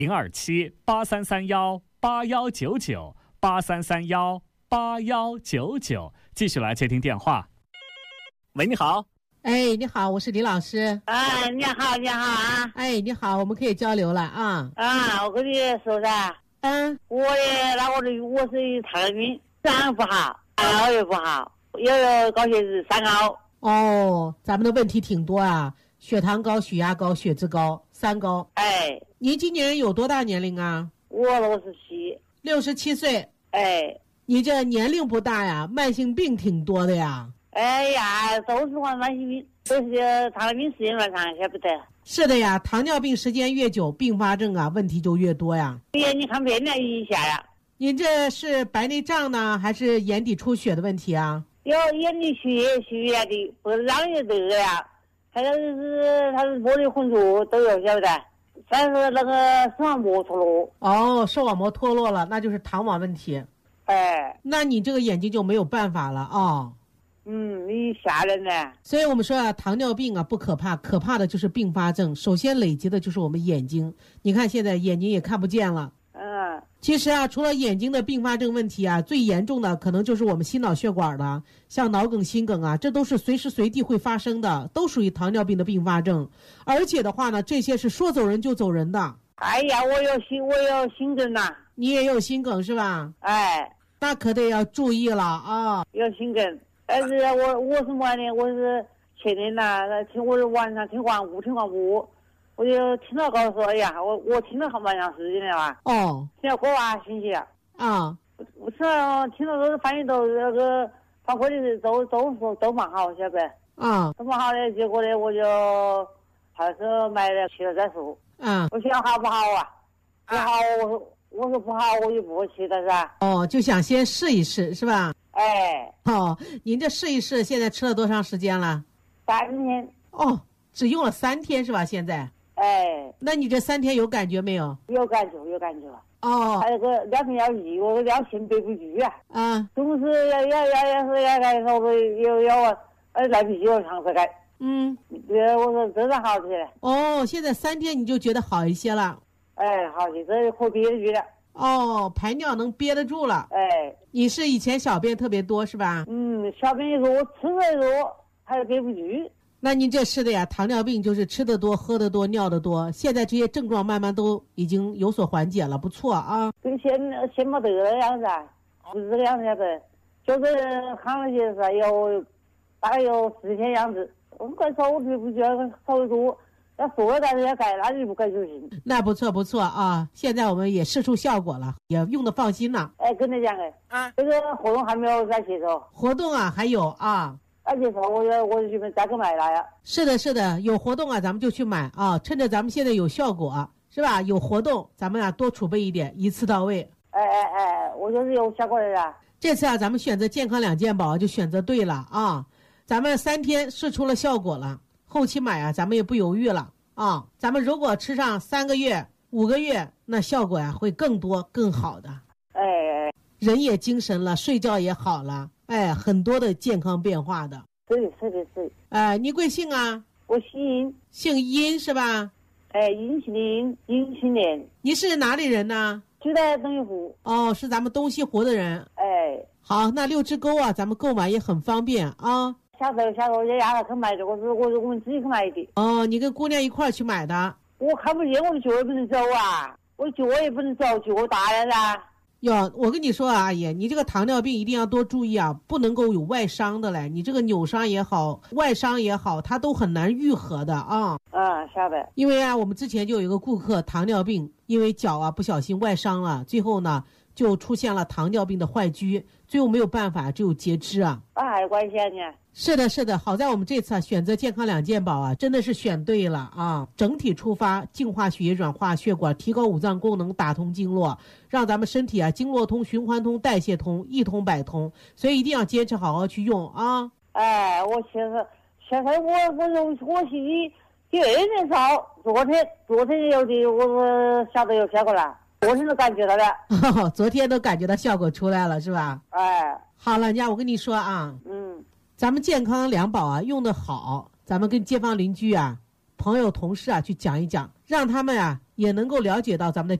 027-8331-8199，8331-8199，继续来接听电话。喂，你好。 哎，你好，我是李老师。 哎，你好，你好啊。 哎，你好，我们可以交流了啊。 啊，我跟你说噻，我是糖尿病，肝不好，腰也不好，有高血脂、三高。 哦，咱们的问题挺多啊，血糖高、血压高、血脂高，三高。 哎， 您今年有多大年龄啊？ 我67。 67岁。 哎， 你这年龄不大呀，慢性病挺多的呀。 哎呀，都是慢性病，都是糖尿病时间乱长，晓不得。 是的呀，糖尿病时间越久，并发症啊问题就越多呀。 眼睛看便了一下呀。 您这是白内障呢，还是眼底出血的问题啊？ 有眼底血呀的，不是让也得了呀。还有就是它是玻璃混浊都有，晓不得。但是那个视网膜脱落。 哦，视网膜脱落了，那就是糖网问题。 哎， 那你这个眼睛就没有办法了啊。 你吓人呢。 所以我们说啊，糖尿病啊不可怕，可怕的就是并发症。首先累积的就是我们眼睛，你看现在眼睛也看不见了。其实啊，除了眼睛的并发症问题啊，最严重的可能就是我们心脑血管的，像脑梗、心梗啊，这都是随时随地会发生的，都属于糖尿病的并发症。而且的话呢，这些是说走人就走人的。 哎呀，我有心梗呐。 你也有心梗是吧？ 哎， 那可得要注意了啊。 有心梗，但是我是么呢？我是前年呐，我晚上听广播。我就听到告诉说，哎呀，我听了好蛮长时间了啊。 哦， 听了个把星期了。 啊， 我听到都反应都那个反馈的都说都蛮好，晓得不？都蛮好的。结果呢，我就还是买了去了再说。我想好不好啊？不好，我说不好，我就不会去的是吧？ 哦，就想先试一试是吧？ 哎。 哦，您这试一试，现在吃了多长时间了 ？3天。 哦，只用了3天是吧？现在。 哎， 那你这3天有感觉没有？ 有感觉。哦，还有个尿频尿急，我尿线憋不住啊。总是要来不及我尝试改。我说真的好些了。 哦，现在3天你就觉得好一些了？ 哎，好些，这可憋得住了。 哦，排尿能憋得住了。 哎， 你是以前小便特别多是吧？ 小便多，吃的多，还憋不住。 那您这是的呀，糖尿病就是吃得多、喝得多、尿得多，现在这些症状慢慢都已经有所缓解了，不错啊。 跟先没得的样子啊，不是这个样子的，就是看了些是大概有10天样子。我们快说，我憋不住，稍微多，要说了但是要改，那就不改就行。 那不错啊，现在我们也试出效果了，也用得放心了。 哎，跟你讲这个活动还没有在接受。 活动啊，还有啊。 而且说我就去再去买了呀。 是的，有活动啊，咱们就去买啊，趁着咱们现在有效果是吧？有活动，咱们啊多储备一点，一次到位。我就是有效果的呀。这次啊，咱们选择健康2件宝就选择对了啊。咱们3天试出了效果了，后期买啊，咱们也不犹豫了啊。咱们如果吃上3个月、5个月，那效果呀会更多更好的。人也精神了，睡觉也好了。很多的健康变化的。是。你贵姓啊？ 我姓殷。 姓殷是吧？ 殷勤的殷，殷青年。 你是哪里人呢？ 就在东西湖。 哦，是咱们东西湖的人。好，那6支沟啊，咱们购买也很方便啊。 下周就让他去买的，我们自己去买的。 哦，你跟姑娘一块儿去买的？ 我看不见，我的脚也不能走啊，我的脚也不能走，脚大了噻。 哟，我跟你说啊，阿姨，你这个糖尿病一定要多注意啊，不能够有外伤的嘞。你这个扭伤也好，外伤也好，它都很难愈合的啊。 晓得。 因为啊，我们之前就有一个顾客糖尿病，因为脚啊不小心外伤了，最后呢就出现了糖尿病的坏疽，最后没有办法，只有截肢啊。 那还有关系啊你？ 是的，好在我们这次啊选择健康2件宝啊，真的是选对了啊！整体出发，净化血液、软化血管，提高5脏功能，打通经络，让咱们身体啊经络通、循环通、代谢通，一通百通。所以一定要坚持好好去用啊！ 我现在我心里第2年少，昨天有的我晓得有效果了，昨天都感觉到了。 昨天都感觉到效果出来了是吧？好了，人家我跟你说啊，咱们健康2宝啊用得好，咱们跟街坊邻居啊朋友同事啊去讲一讲，让他们啊也能够了解到咱们的